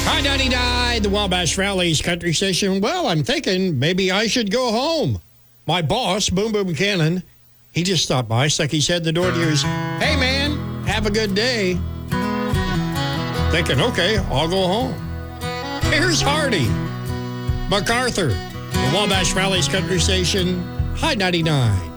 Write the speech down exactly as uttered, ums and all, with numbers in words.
Hi, ninety-nine, the Wabash Valley's country station. Well, I'm thinking maybe I should go home. My boss, Boom Boom Cannon, he just stopped by, stuck his head in the door to yours. Hey, man, have a good day. Thinking, okay, I'll go home. Here's Hardy MacArthur, the Wabash Valley's country station. Hi, ninety-nine.